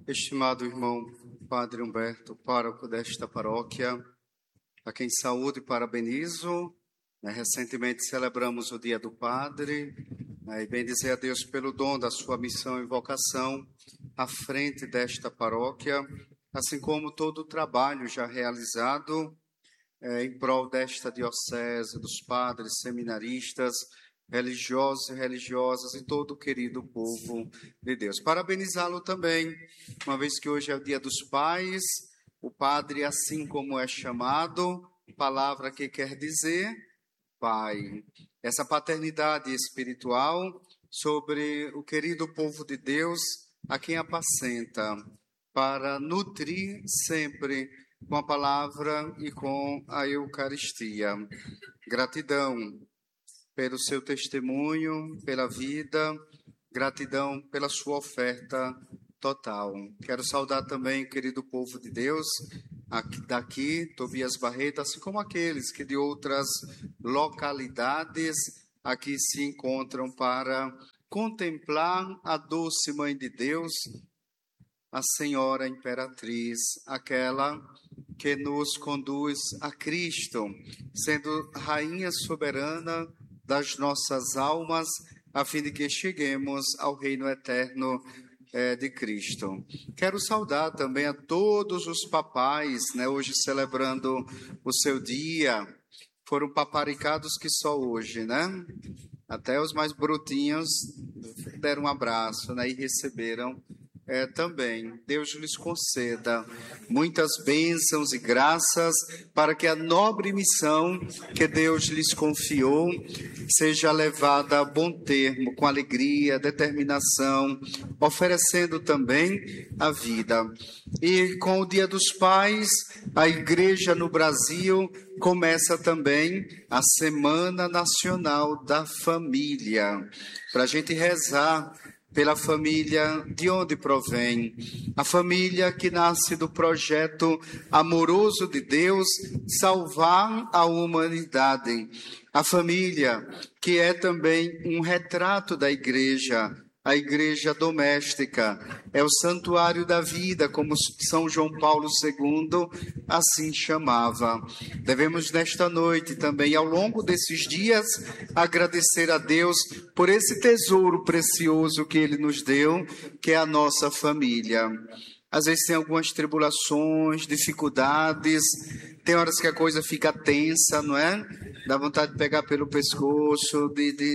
Estimado irmão Padre Humberto, pároco desta paróquia, a quem saúdo e parabenizo. Recentemente celebramos o Dia do Padre, e bem dizer a Deus pelo dom da sua missão e vocação à frente desta paróquia, assim como todo o trabalho já realizado em prol desta diocese, dos padres, seminaristas, religiosos e religiosas e todo o querido povo de Deus. Parabenizá-lo também, uma vez que hoje é o Dia dos Pais, o padre, assim como é chamado, palavra que quer dizer Pai. Essa paternidade espiritual sobre o querido povo de Deus, a quem apacenta, para nutrir sempre com a palavra e com a Eucaristia. Gratidão pelo seu testemunho, pela vida, gratidão pela sua oferta total. Quero saudar também o querido povo de Deus, daqui, Tobias Barreto, assim como aqueles que de outras localidades aqui se encontram para contemplar a doce Mãe de Deus, a Senhora Imperatriz, aquela que nos conduz a Cristo, sendo Rainha soberana das nossas almas, a fim de que cheguemos ao reino eterno de Cristo. Quero saudar também a todos os papais, hoje celebrando o seu dia. Foram paparicados que só hoje, Até os mais brutinhos deram um abraço, e receberam também. Deus lhes conceda muitas bênçãos e graças para que a nobre missão que Deus lhes confiou seja levada a bom termo, com alegria, determinação, oferecendo também a vida. E com o Dia dos Pais, a Igreja no Brasil começa também a Semana Nacional da Família, para a gente rezar pela família de onde provém, a família que nasce do projeto amoroso de Deus, salvar a humanidade, a família que é também um retrato da igreja, a igreja doméstica, é o santuário da vida, como São João Paulo II assim chamava. Devemos nesta noite também, ao longo desses dias, agradecer a Deus por esse tesouro precioso que Ele nos deu, que é a nossa família. Às vezes tem algumas tribulações, dificuldades, tem horas que a coisa fica tensa, não é? Dá vontade de pegar pelo pescoço,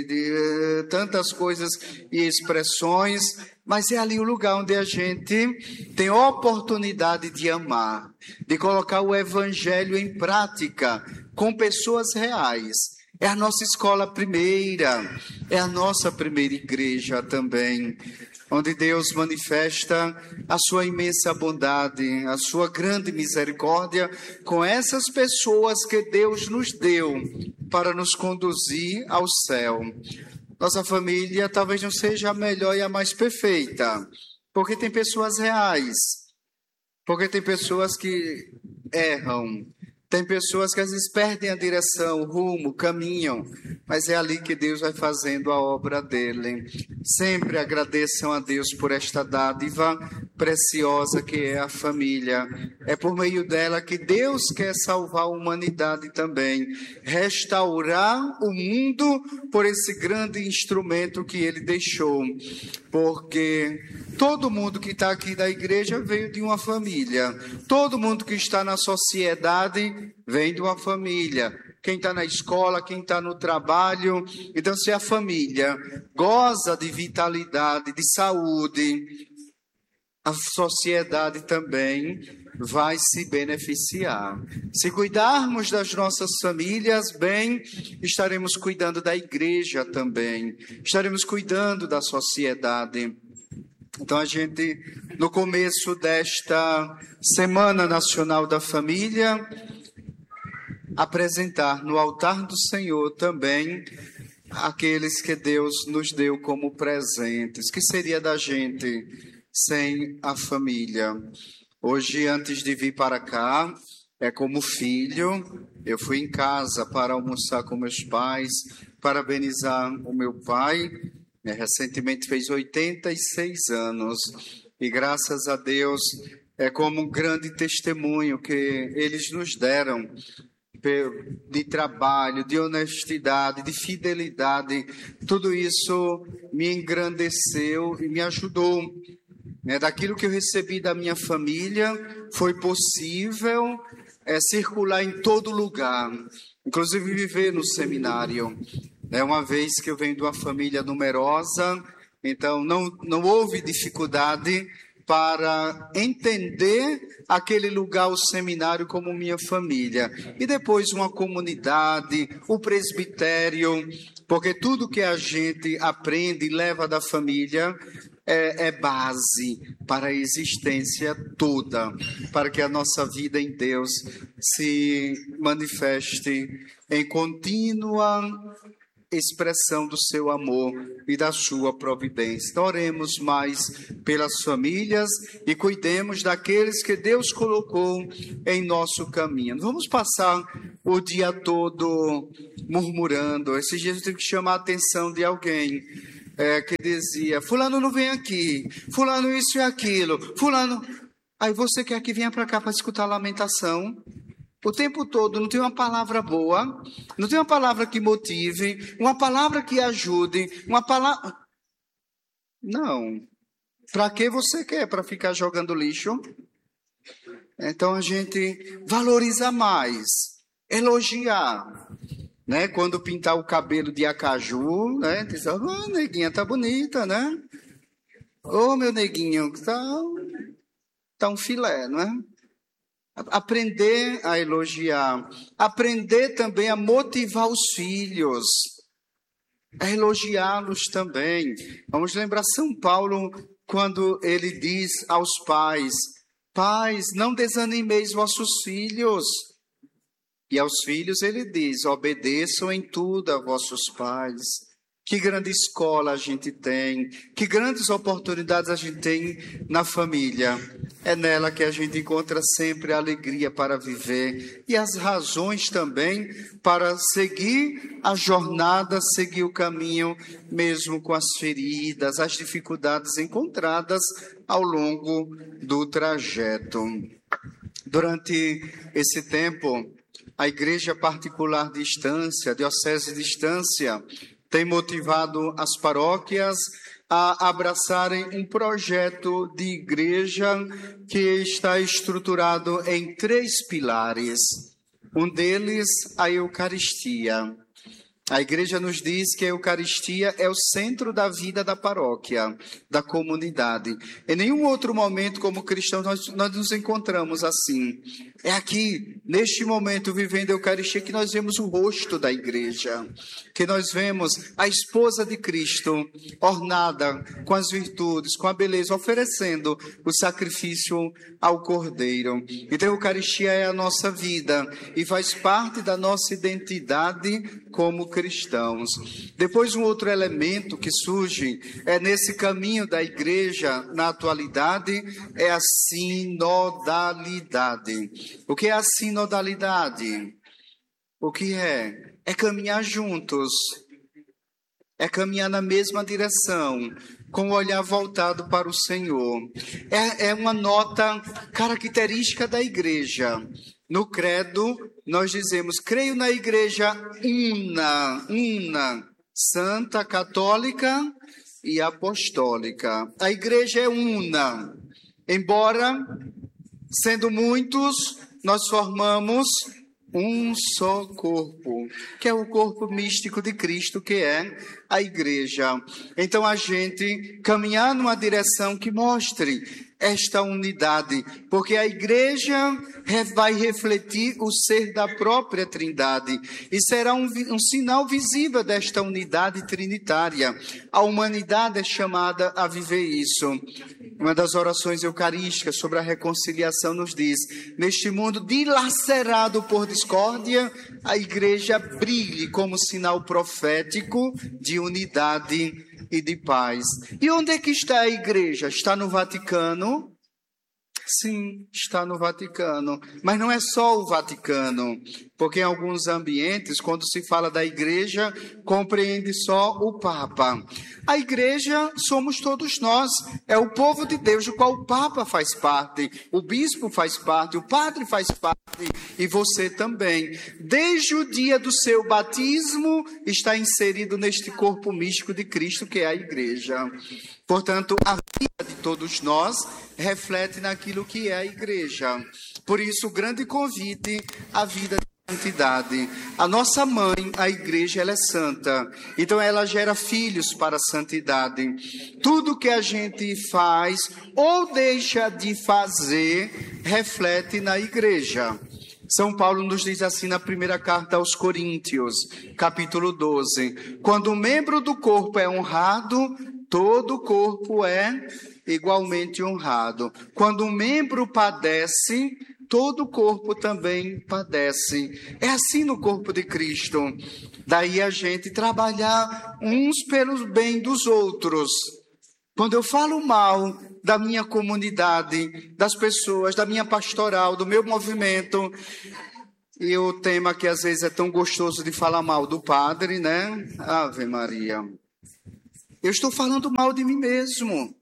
de tantas coisas e expressões, mas é ali o lugar onde a gente tem oportunidade de amar, de colocar o Evangelho em prática com pessoas reais. É a nossa escola primeira, é a nossa primeira igreja também, onde Deus manifesta a sua imensa bondade, a sua grande misericórdia com essas pessoas que Deus nos deu para nos conduzir ao céu. Nossa família talvez não seja a melhor e a mais perfeita, porque tem pessoas reais, porque tem pessoas que erram, tem pessoas que às vezes perdem a direção, o rumo, caminham, mas é ali que Deus vai fazendo a obra dele. Sempre agradeçam a Deus por esta dádiva preciosa que é a família. É por meio dela que Deus quer salvar a humanidade também, restaurar o mundo por esse grande instrumento que ele deixou. Porque todo mundo que está aqui da igreja veio de uma família, todo mundo que está na sociedade vem de uma família. Quem está na escola, quem está no trabalho. Então, se a família goza de vitalidade, de saúde, a sociedade também vai se beneficiar. Se cuidarmos das nossas famílias bem, estaremos cuidando da igreja também, estaremos cuidando da sociedade. Então, a gente, no começo desta Semana Nacional da Família, apresentar no altar do Senhor também aqueles que Deus nos deu como presentes. Que seria da gente sem a família? Hoje, antes de vir para cá, como filho, eu fui em casa para almoçar com meus pais, parabenizar o meu pai, recentemente fez 86 anos, E graças a Deus, é como um grande testemunho que eles nos deram de trabalho, de honestidade, de fidelidade. Tudo isso me engrandeceu e me ajudou. Daquilo que eu recebi da minha família, foi possível circular em todo lugar, inclusive viver no seminário. Uma vez que eu venho de uma família numerosa, então não houve dificuldade para entender aquele lugar, o seminário, como minha família. E depois uma comunidade, o presbitério, porque tudo que a gente aprende e leva da família é base para a existência toda, para que a nossa vida em Deus se manifeste em contínua expressão do seu amor e da sua providência. Então, oremos mais pelas famílias e cuidemos daqueles que Deus colocou em nosso caminho. Não vamos passar o dia todo murmurando. Esses dias eu tive que chamar a atenção de alguém que dizia: fulano não vem aqui, fulano isso e aquilo, fulano... Aí você quer que venha para cá para escutar a lamentação? O tempo todo, não tem uma palavra boa, não tem uma palavra que motive, uma palavra que ajude, uma palavra... Não. Para que você quer? Para ficar jogando lixo? Então a gente valoriza mais, elogiar. Quando pintar o cabelo de acaju, diz: oh, neguinha, tá bonita, né? Ô, meu neguinho, tá um filé, não é? Aprender a elogiar, aprender também a motivar os filhos, a elogiá-los também. Vamos lembrar São Paulo quando ele diz aos pais: pais, não desanimeis vossos filhos. E aos filhos ele diz: obedeçam em tudo a vossos pais. Que grande escola a gente tem, que grandes oportunidades a gente tem na família. É nela que a gente encontra sempre a alegria para viver e as razões também para seguir a jornada, seguir o caminho, mesmo com as feridas, as dificuldades encontradas ao longo do trajeto. Durante esse tempo, a Igreja Particular de Estância, a Diocese de Estância, tem motivado as paróquias a abraçarem um projeto de igreja que está estruturado em 3 pilares. Um deles, a Eucaristia. A igreja nos diz que a Eucaristia é o centro da vida da paróquia, da comunidade. Em nenhum outro momento, como cristãos, nós nos encontramos assim. É aqui, neste momento, vivendo a Eucaristia, que nós vemos o rosto da igreja, que nós vemos a esposa de Cristo, ornada com as virtudes, com a beleza, oferecendo o sacrifício ao Cordeiro. Então, a Eucaristia é a nossa vida e faz parte da nossa identidade como cristãos. Depois, um outro elemento que surge nesse caminho da igreja na atualidade é a sinodalidade. O que é a sinodalidade? O que é? É caminhar juntos, é caminhar na mesma direção, com o olhar voltado para o Senhor. É uma nota característica da igreja. No credo, nós dizemos: creio na igreja una, santa, católica e apostólica. A igreja é una, embora, sendo muitos, nós formamos um só corpo, que é o corpo místico de Cristo, que é a igreja. Então, a gente caminhar numa direção que mostre esta unidade, porque a igreja vai refletir o ser da própria Trindade e será um sinal visível desta unidade trinitária. A humanidade é chamada a viver isso. Uma das orações eucarísticas sobre a reconciliação nos diz: neste mundo dilacerado por discórdia, a igreja brilhe como sinal profético de unidade e de paz. E onde é que está a igreja? Está no Vaticano? Sim, está no Vaticano. Mas não é só o Vaticano, porque em alguns ambientes, quando se fala da igreja, compreende só o Papa. A igreja somos todos nós, é o povo de Deus, do qual o Papa faz parte, o bispo faz parte, o padre faz parte e você também. Desde o dia do seu batismo, está inserido neste corpo místico de Cristo, que é a igreja. Portanto, a vida de todos nós reflete naquilo que é a igreja. Por isso, o grande convite à vida de santidade. A nossa mãe, a igreja, ela é santa. Então, ela gera filhos para a santidade. Tudo que a gente faz ou deixa de fazer reflete na igreja. São Paulo nos diz assim na primeira carta aos Coríntios, capítulo 12. Quando um membro do corpo é honrado, todo o corpo é igualmente honrado. Quando um membro padece, todo o corpo também padece. É assim no corpo de Cristo. Daí a gente trabalhar uns pelo bem dos outros. Quando eu falo mal da minha comunidade, das pessoas, da minha pastoral, do meu movimento, e o tema que às vezes é tão gostoso de falar mal do padre, né? Ave Maria. Eu estou falando mal de mim mesmo,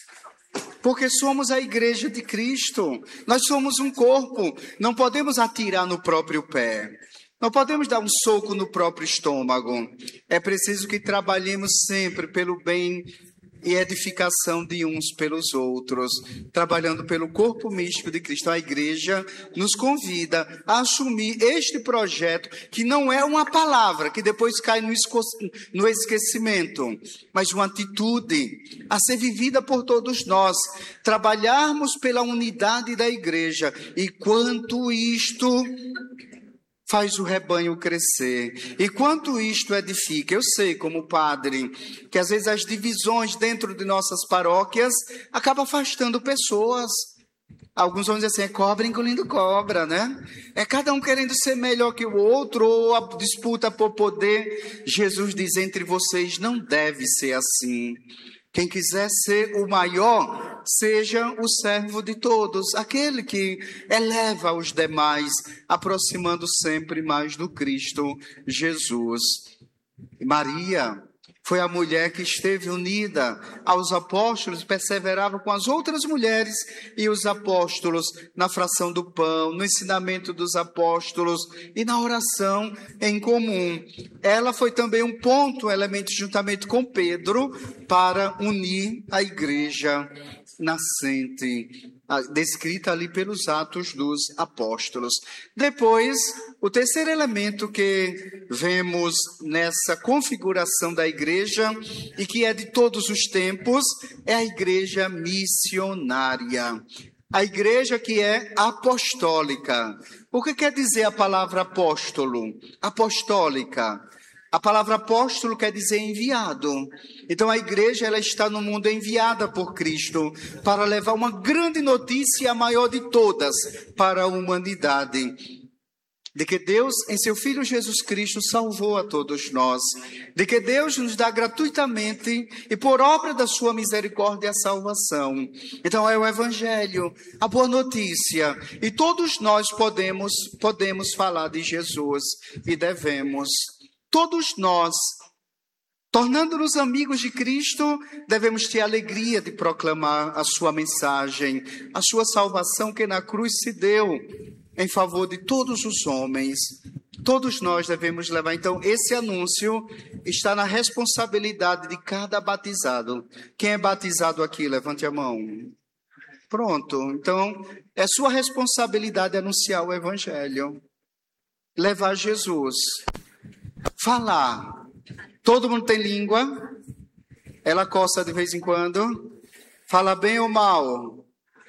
porque somos a igreja de Cristo, nós somos um corpo, não podemos atirar no próprio pé, não podemos dar um soco no próprio estômago, é preciso que trabalhemos sempre pelo bem e edificação de uns pelos outros, trabalhando pelo corpo místico de Cristo. A igreja nos convida a assumir este projeto, que não é uma palavra, que depois cai no esquecimento, mas uma atitude a ser vivida por todos nós, trabalharmos pela unidade da igreja, e quanto isto faz o rebanho crescer. E quanto isto edifica? Eu sei, como padre, que às vezes as divisões dentro de nossas paróquias acabam afastando pessoas. Alguns vão dizer assim, é cobra engolindo cobra, né? É cada um querendo ser melhor que o outro, ou a disputa por poder. Jesus diz, entre vocês não deve ser assim. Quem quiser ser o maior, seja o servo de todos, aquele que eleva os demais, aproximando sempre mais do Cristo Jesus. Maria foi a mulher que esteve unida aos apóstolos, perseverava com as outras mulheres e os apóstolos na fração do pão, no ensinamento dos apóstolos e na oração em comum. Ela foi também um ponto, um elemento, juntamente com Pedro, para unir a igreja nascente, descrita ali pelos Atos dos Apóstolos. Depois, o terceiro elemento que vemos nessa configuração da igreja, e que é de todos os tempos, é a igreja missionária. A igreja que é apostólica. O que quer dizer a palavra apóstolo? Apostólica. A palavra apóstolo quer dizer enviado. Então a igreja, ela está no mundo enviada por Cristo para levar uma grande notícia, a maior de todas, para a humanidade. De que Deus, em seu Filho Jesus Cristo, salvou a todos nós. De que Deus nos dá gratuitamente e por obra da sua misericórdia a salvação. Então é o Evangelho, a boa notícia. E todos nós podemos falar de Jesus e devemos. Todos nós, tornando-nos amigos de Cristo, devemos ter a alegria de proclamar a sua mensagem, a sua salvação que na cruz se deu em favor de todos os homens. Todos nós devemos levar. Então, esse anúncio está na responsabilidade de cada batizado. Quem é batizado aqui? Levante a mão. Pronto. Então, é sua responsabilidade anunciar o Evangelho. Levar Jesus. Falar. Todo mundo tem língua? Ela coça de vez em quando? Fala bem ou mal?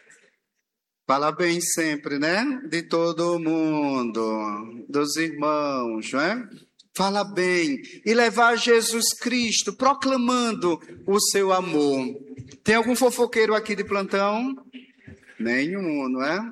Fala bem sempre, né? De todo mundo, dos irmãos, né? Fala bem. E levar Jesus Cristo, proclamando o seu amor. Tem algum fofoqueiro aqui de plantão? Nenhum, não é?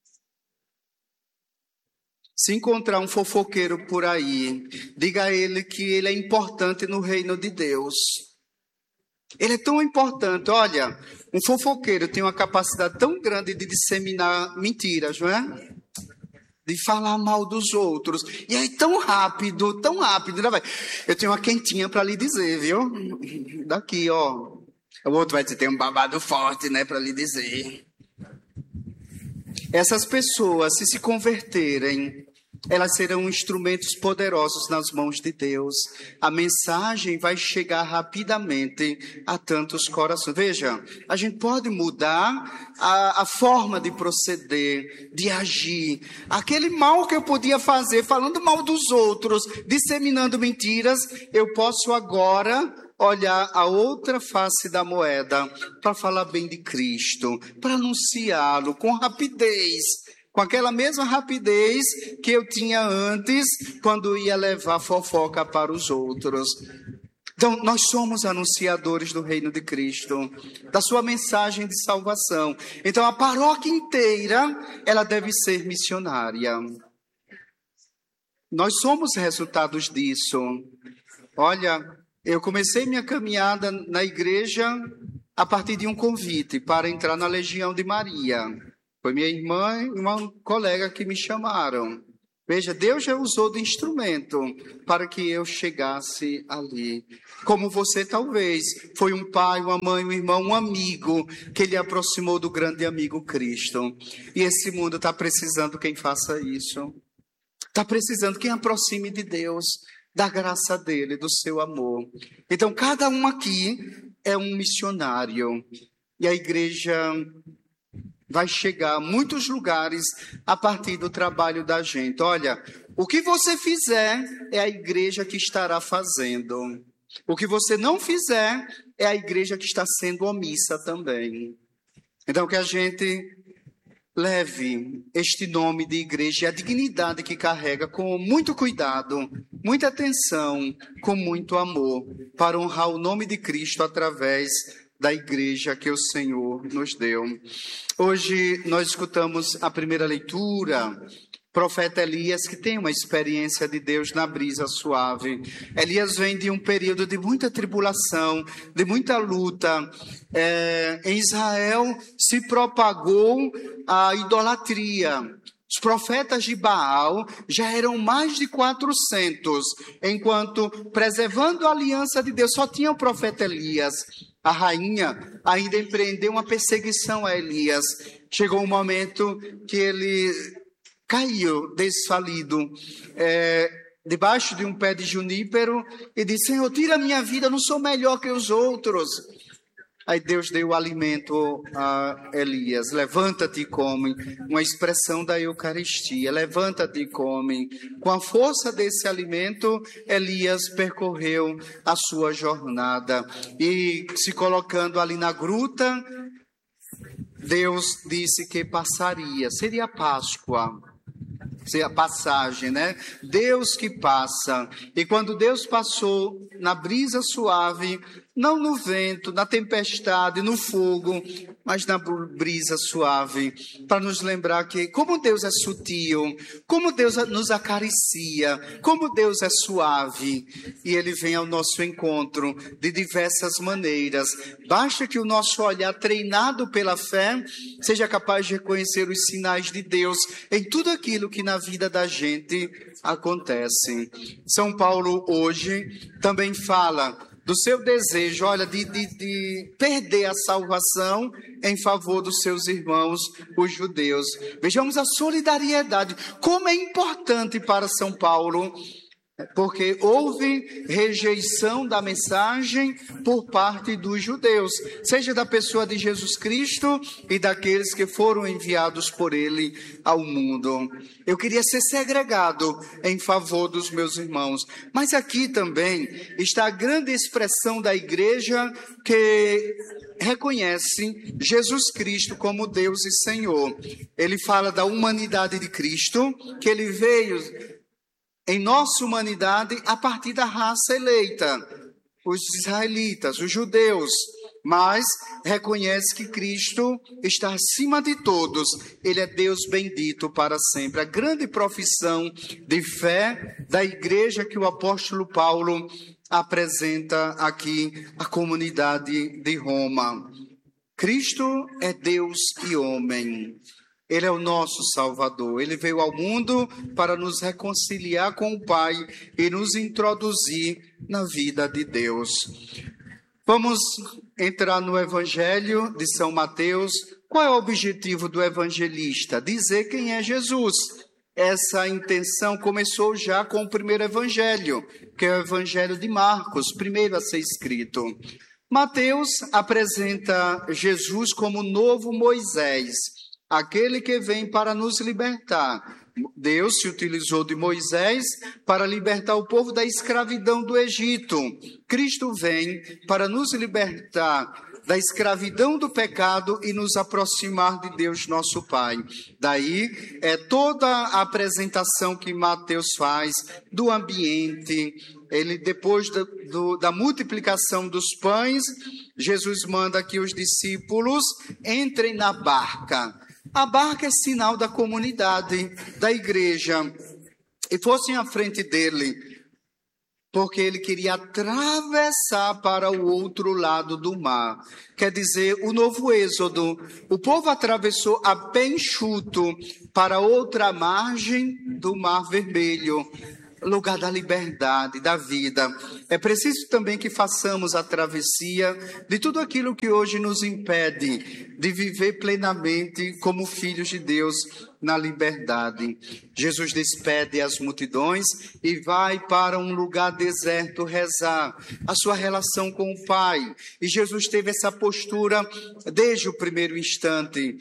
Se encontrar um fofoqueiro por aí, diga a ele que ele é importante no reino de Deus. Ele é tão importante. Olha, Um fofoqueiro tem uma capacidade tão grande de disseminar mentiras, não é? De falar mal dos outros. E aí, tão rápido, né, vai? Eu tenho uma quentinha para lhe dizer, viu? Daqui, ó. O outro vai dizer, tem um babado forte, né, para lhe dizer. Essas pessoas, se converterem, elas serão instrumentos poderosos nas mãos de Deus. A mensagem vai chegar rapidamente a tantos corações. Veja, a gente pode mudar a forma de proceder, de agir. Aquele mal que eu podia fazer, falando mal dos outros, disseminando mentiras, eu posso agora olhar a outra face da moeda para falar bem de Cristo, para anunciá-lo com rapidez. Com aquela mesma rapidez que eu tinha antes, quando ia levar fofoca para os outros. Então, nós somos anunciadores do reino de Cristo, da sua mensagem de salvação. Então, a paróquia inteira, ela deve ser missionária. Nós somos resultados disso. Olha, eu comecei minha caminhada na igreja a partir de um convite para entrar na Legião de Maria. Foi minha irmã e uma colega que me chamaram. Veja, Deus já usou de instrumento para que eu chegasse ali. Como você, talvez, foi um pai, uma mãe, um irmão, um amigo que lhe aproximou do grande amigo Cristo. E esse mundo está precisando de quem faça isso. Está precisando quem aproxime de Deus, da graça dele, do seu amor. Então, cada um aqui é um missionário. E a igreja vai chegar a muitos lugares a partir do trabalho da gente. Olha, o que você fizer é a igreja que estará fazendo. O que você não fizer é a igreja que está sendo omissa também. Então, que a gente leve este nome de igreja e a dignidade que carrega com muito cuidado, muita atenção, com muito amor, para honrar o nome de Cristo através da igreja que o Senhor nos deu. Hoje nós escutamos a primeira leitura, profeta Elias, que tem uma experiência de Deus na brisa suave. Elias vem de um período de muita tribulação, de muita luta. Em Israel se propagou a idolatria. Os profetas de Baal já eram mais de 400, enquanto, preservando a aliança de Deus, só tinha o profeta Elias. A rainha ainda empreendeu uma perseguição a Elias. Chegou um momento que ele caiu desfalido, debaixo de um pé de junípero, e disse: Senhor, tira a minha vida, eu não sou melhor que os outros. Aí Deus deu o alimento a Elias. Levanta-te e come. Uma expressão da Eucaristia. Levanta-te e come. Com a força desse alimento, Elias percorreu a sua jornada. E se colocando ali na gruta, Deus disse que passaria. Seria a Páscoa. Seria a passagem, né? Deus que passa. E quando Deus passou na brisa suave, não no vento, na tempestade, no fogo, mas na brisa suave, para nos lembrar que como Deus é sutil, como Deus nos acaricia, como Deus é suave, e Ele vem ao nosso encontro de diversas maneiras. Basta que o nosso olhar, treinado pela fé, seja capaz de reconhecer os sinais de Deus em tudo aquilo que na vida da gente acontece. São Paulo hoje também fala do seu desejo, olha, de perder a salvação em favor dos seus irmãos, os judeus. Vejamos a solidariedade, como é importante para São Paulo, porque houve rejeição da mensagem por parte dos judeus, seja da pessoa de Jesus Cristo e daqueles que foram enviados por ele ao mundo. Eu queria ser segregado em favor dos meus irmãos, mas aqui também está a grande expressão da igreja que reconhece Jesus Cristo como Deus e Senhor. Ele fala da humanidade de Cristo, que ele veio em nossa humanidade a partir da raça eleita, os israelitas, os judeus, mas reconhece que Cristo está acima de todos, Ele é Deus bendito para sempre. A grande profissão de fé da igreja que o apóstolo Paulo apresenta aqui à comunidade de Roma. Cristo é Deus e homem. Ele é o nosso Salvador. Ele veio ao mundo para nos reconciliar com o Pai e nos introduzir na vida de Deus. Vamos entrar no Evangelho de São Mateus. Qual é o objetivo do evangelista? Dizer quem é Jesus. Essa intenção começou já com o primeiro evangelho, que é o Evangelho de Marcos, primeiro a ser escrito. Mateus apresenta Jesus como novo Moisés, aquele que vem para nos libertar. Deus se utilizou de Moisés para libertar o povo da escravidão do Egito. Cristo vem para nos libertar da escravidão do pecado e nos aproximar de Deus, nosso Pai. Daí é toda a apresentação que Mateus faz do ambiente. Ele, depois da multiplicação dos pães, Jesus manda que os discípulos entrem na barca. A barca é sinal da comunidade, da igreja, e fossem à frente dele, porque ele queria atravessar para o outro lado do mar. Quer dizer, o novo êxodo. O povo atravessou a pé enxuto para outra margem do Mar Vermelho, lugar da liberdade, da vida. É preciso também que façamos a travessia de tudo aquilo que hoje nos impede de viver plenamente como filhos de Deus na liberdade. Jesus despede as multidões e vai para um lugar deserto rezar a sua relação com o Pai. E Jesus teve essa postura desde o primeiro instante,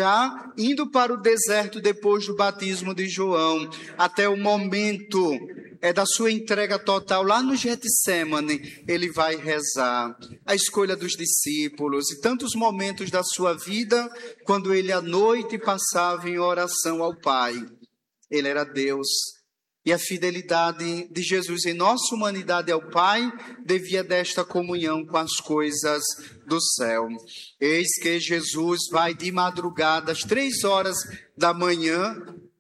já indo para o deserto depois do batismo de João, até o momento da sua entrega total lá no Getsemane. Ele vai rezar a escolha dos discípulos e tantos momentos da sua vida, quando ele à noite passava em oração ao Pai. Ele era Deus, e a fidelidade de Jesus em nossa humanidade ao Pai devia desta comunhão com as coisas do céu. Eis que Jesus vai de madrugada, às 3 horas da manhã,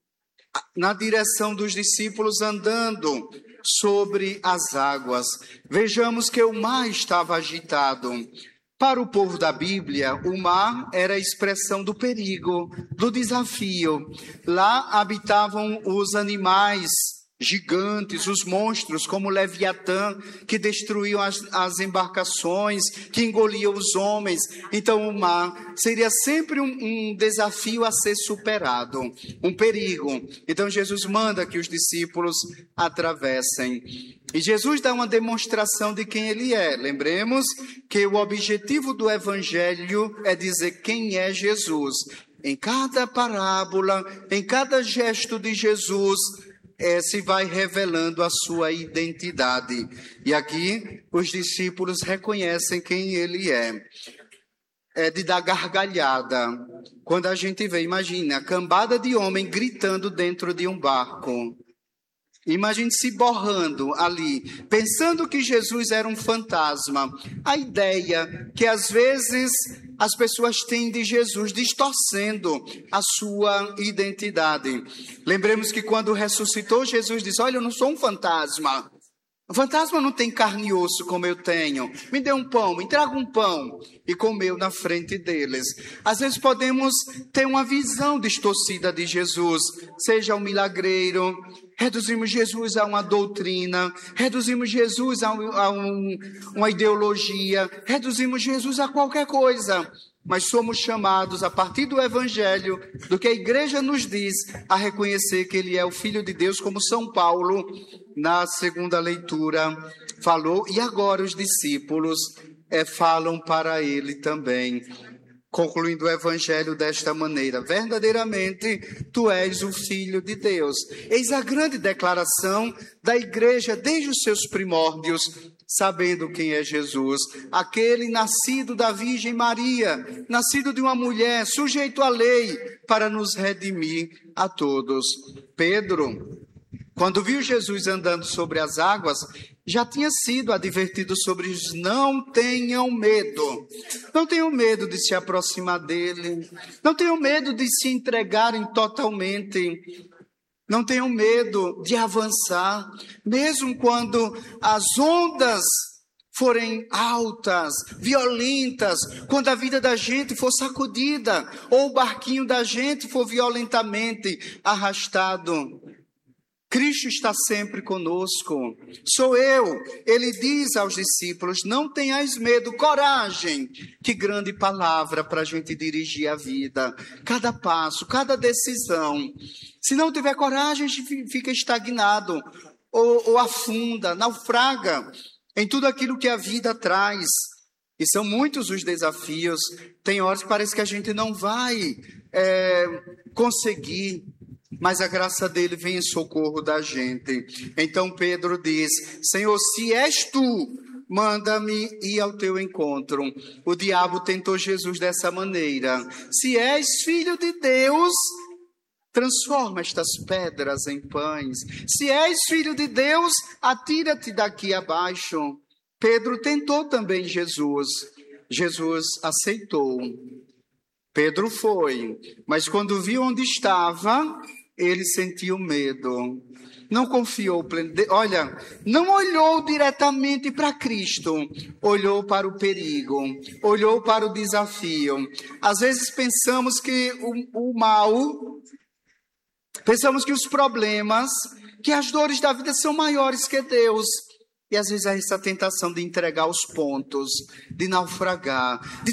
na direção dos discípulos, andando sobre as águas. Vejamos que o mar estava agitado. Para o povo da Bíblia, o mar era a expressão do perigo, do desafio. Lá habitavam os animais gigantes, os monstros, como Leviatã, que destruíam as embarcações, que engoliam os homens. Então o mar seria sempre um desafio a ser superado, um perigo. Então Jesus manda que os discípulos atravessem. E Jesus dá uma demonstração de quem ele é. Lembremos que o objetivo do Evangelho é dizer quem é Jesus. Em cada parábola, em cada gesto de Jesus, se vai revelando a sua identidade. E aqui os discípulos reconhecem quem ele é. É de dar gargalhada. Quando a gente vê, imagina, a cambada de homem gritando dentro de um barco. Imagine se borrando ali, pensando que Jesus era um fantasma. A ideia que às vezes as pessoas têm de Jesus, distorcendo a sua identidade. Lembremos que quando ressuscitou, Jesus disse: olha, eu não sou um fantasma. O fantasma não tem carne e osso como eu tenho. Me dê um pão, me traga um pão. E comeu na frente deles. Às vezes podemos ter uma visão distorcida de Jesus, seja um milagreiro. Reduzimos Jesus a uma doutrina, reduzimos Jesus a uma ideologia, reduzimos Jesus a qualquer coisa. Mas somos chamados, a partir do Evangelho, do que a igreja nos diz, a reconhecer que ele é o Filho de Deus, como São Paulo, na segunda leitura, falou. E agora os discípulos falam para ele também, concluindo o Evangelho desta maneira: verdadeiramente, tu és o Filho de Deus. Eis a grande declaração da igreja desde os seus primórdios, sabendo quem é Jesus, aquele nascido da Virgem Maria, nascido de uma mulher, sujeito à lei, para nos redimir a todos. Pedro, quando viu Jesus andando sobre as águas, já tinha sido advertido sobre isso. Não tenham medo. Não tenham medo de se aproximar dele. Não tenham medo de se entregarem totalmente. Não tenham medo de avançar. Mesmo quando as ondas forem altas, violentas, quando a vida da gente for sacudida, ou o barquinho da gente for violentamente arrastado, Cristo está sempre conosco. Sou eu. Ele diz aos discípulos, não tenhais medo, coragem. Que grande palavra para a gente dirigir a vida. Cada passo, cada decisão. Se não tiver coragem, a gente fica estagnado, ou afunda, naufraga em tudo aquilo que a vida traz. E são muitos os desafios. Tem horas que parece que a gente não vai conseguir, mas a graça dele vem em socorro da gente. Então Pedro diz, Senhor, se és tu, manda-me ir ao teu encontro. O diabo tentou Jesus dessa maneira. Se és filho de Deus, transforma estas pedras em pães. Se és filho de Deus, atira-te daqui abaixo. Pedro tentou também Jesus. Jesus aceitou. Pedro foi, mas quando viu onde estava, ele sentiu medo. Não confiou plenamente. Olha, não olhou diretamente para Cristo. Olhou para o perigo. Olhou para o desafio. Às vezes pensamos que o mal, pensamos que os problemas, que as dores da vida são maiores que Deus. E às vezes há essa tentação de entregar os pontos, de naufragar, de